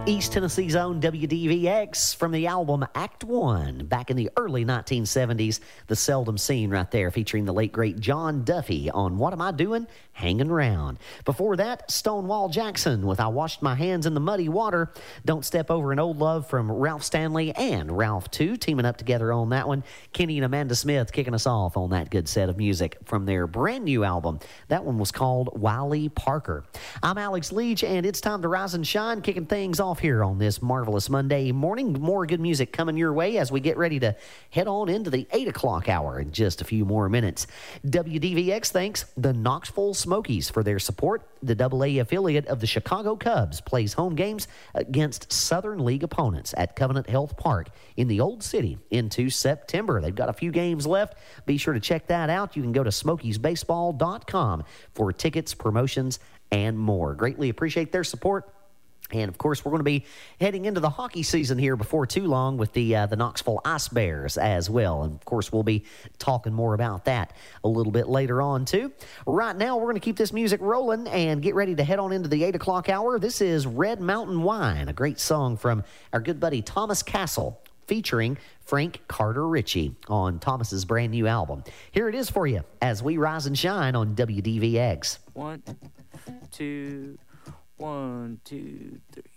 East Tennessee's own WDVX from the album Act One, back in the early 1970s. The Seldom Seen right there, featuring the late, great John Duffy on What Am I Doing? Hanging Round. Before that, Stonewall Jackson with I Washed My Hands in the Muddy Water. Don't Step Over an Old Love from Ralph Stanley and Ralph 2, teaming up together on that one. Kenny and Amanda Smith kicking us off on that good set of music from their brand new album. That one was called Wiley Parker. I'm Alex Leach, and it's time to rise and shine, kicking things off here on this marvelous Monday morning. More good music coming your way as we get ready to head on into the 8 o'clock hour in just a few more minutes. WDVX thanks the Knoxville Smokies for their support. The AA affiliate of the Chicago Cubs plays home games against Southern League opponents at Covenant Health Park in the Old City into September. They've got a few games left. Be sure to check that out. You can go to smokiesbaseball.com for tickets, promotions, and more. Greatly appreciate their support. And, of course, we're going to be heading into the hockey season here before too long with the Knoxville Ice Bears as well. And, of course, we'll be talking more about that a little bit later on, too. Right now, we're going to keep this music rolling and get ready to head on into the 8 o'clock hour. This is Red Mountain Wine, a great song from our good buddy Thomas Castle, featuring Frank Carter Ritchie on Thomas's brand new album. Here it is for you as we rise and shine on WDVX. 1, 2, 1, 2, 3.